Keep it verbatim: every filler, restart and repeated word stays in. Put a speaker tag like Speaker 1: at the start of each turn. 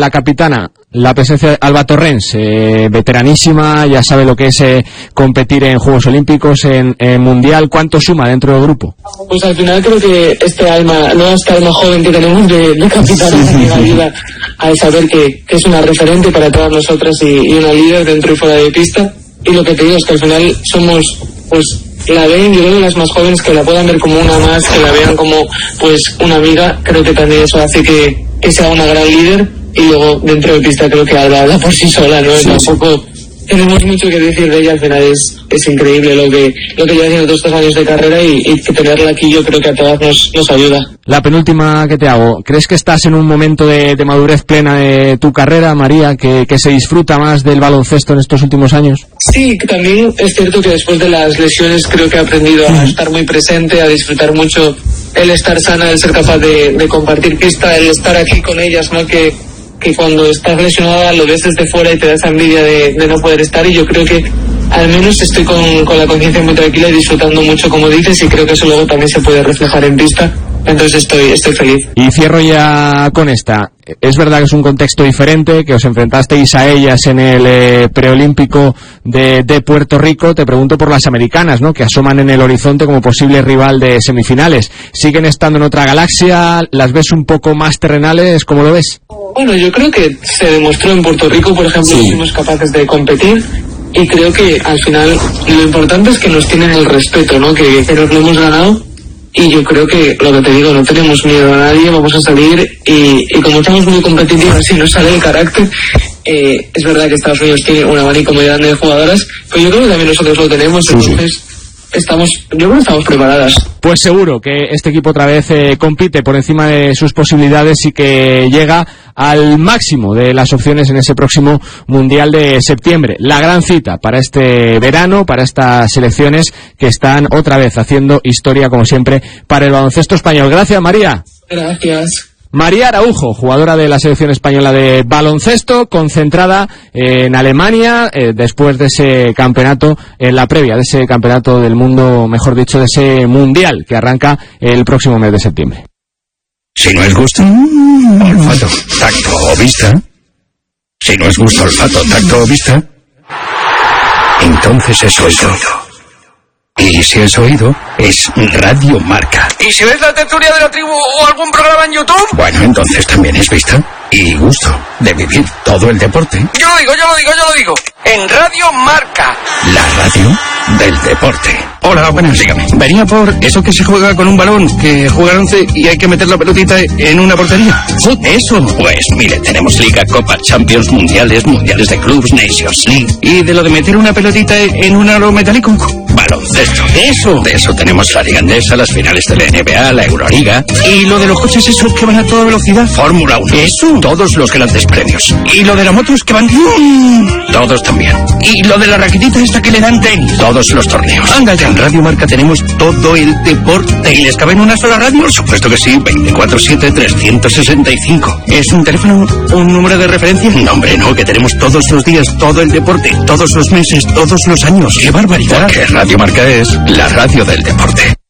Speaker 1: la capitana, la presencia de Alba Torrens, eh, veteranísima, ya sabe lo que es eh, competir en Juegos Olímpicos, en, en Mundial. ¿Cuánto suma dentro del grupo?
Speaker 2: Pues al final creo que este alma, no este alma joven que tenemos de, de capitana, también ayuda a saber que, que es una referente para todas nosotras y, y una líder dentro y fuera de pista. Y lo que te digo es que al final somos, pues, la ven, yo creo que las más jóvenes que la puedan ver como una más, que la vean como pues una amiga, creo que también eso hace que, que sea una gran líder. Y luego dentro de pista creo que habla, habla por sí sola, ¿no? Sí, tampoco sí. Tenemos mucho que decir de ella, al final es, es increíble lo que lo que lleva haciendo todos estos años de carrera y, y que tenerla aquí yo creo que a todas nos, nos ayuda.
Speaker 1: La penúltima que te hago, ¿crees que estás en un momento de, de madurez plena de tu carrera, María, que, que se disfruta más del baloncesto en estos últimos años?
Speaker 2: Sí, también es cierto que después de las lesiones creo que he aprendido a estar muy presente, a disfrutar mucho el estar sana, el ser capaz de, de compartir pista, el estar aquí con ellas, ¿no? Que que cuando estás lesionada lo ves desde fuera y te da esa envidia de, de no poder estar, y yo creo que al menos estoy con, con la conciencia muy tranquila y disfrutando mucho, como dices, y creo que eso luego también se puede reflejar en pista. Entonces estoy estoy feliz.
Speaker 1: Y cierro ya con esta. Es verdad que es un contexto diferente, que os enfrentasteis a ellas en el eh, preolímpico de, de Puerto Rico. Te pregunto por las americanas, ¿no?, que asoman en el horizonte como posible rival de semifinales. ¿Siguen estando en otra galaxia? ¿Las ves un poco más terrenales? ¿Cómo lo ves?
Speaker 2: Bueno, yo creo que se demostró en Puerto Rico, por ejemplo, sí. Fuimos capaces de competir. Y creo que al final lo importante es que nos tienen el respeto, ¿no?, que, que nos lo hemos ganado. Y yo creo que, lo que te digo, no tenemos miedo a nadie, vamos a salir y, y como estamos muy competitivos y nos sale el carácter, eh, es verdad que Estados Unidos tiene un abanico muy grande de jugadoras, pero yo creo que también nosotros lo tenemos, sí, entonces sí. Estamos, yo creo que estamos preparadas.
Speaker 1: Pues seguro que este equipo otra vez eh, compite por encima de sus posibilidades y que llega al máximo de las opciones en ese próximo Mundial de septiembre. La gran cita para este verano, para estas selecciones que están otra vez haciendo historia, como siempre, para el baloncesto español. Gracias, María.
Speaker 2: Gracias.
Speaker 1: María Araujo, jugadora de la selección española de baloncesto, concentrada en Alemania eh, después de ese campeonato, en la previa de ese campeonato del mundo, mejor dicho, de ese mundial que arranca el próximo mes de septiembre.
Speaker 3: Si no es gusto, olfato, tacto o vista. Si no es gusto, olfato, tacto o vista, entonces es oído. Y si es oído, es Radio Marca.
Speaker 4: ¿Y si ves la tertulia de la tribu o algún programa en YouTube?
Speaker 3: Bueno, entonces también es vista y gusto de vivir todo el deporte.
Speaker 4: Yo lo digo, yo lo digo, yo lo digo. En Radio Marca.
Speaker 3: La radio del deporte.
Speaker 5: Hola, buenas.
Speaker 3: Dígame.
Speaker 5: Venía por eso que se juega con un balón, que juega once y hay que meter la pelotita en una portería.
Speaker 3: Eso. Pues mire, tenemos Liga, Copa, Champions, Mundiales, Mundiales de Clubs, Nations League.
Speaker 5: ¿Y de lo de meter una pelotita en un aro metálico?
Speaker 3: Baloncesto.
Speaker 5: Eso.
Speaker 3: De eso tenemos la Liga Andesa, las finales de la N B A, la Euroliga.
Speaker 5: ¿Y lo de los coches esos que van a toda velocidad?
Speaker 3: Fórmula uno.
Speaker 5: Eso.
Speaker 3: Todos los grandes premios.
Speaker 5: ¿Y lo de las motos que van?
Speaker 3: Todos también.
Speaker 5: ¿Y lo de la raquetita esta que le dan tenis?
Speaker 3: Todos los torneos.
Speaker 5: Anda ya. En Radio Marca tenemos todo el deporte. ¿Y les cabe en una sola radio?
Speaker 3: Por supuesto que sí. veinticuatro siete, trescientos sesenta y cinco.
Speaker 5: ¿Es un teléfono, un número de referencia?
Speaker 3: No, hombre, no, que tenemos todos los días, todo el deporte, todos los meses, todos los años.
Speaker 5: ¡Qué barbaridad!
Speaker 3: Porque Radio Marca es la radio del deporte.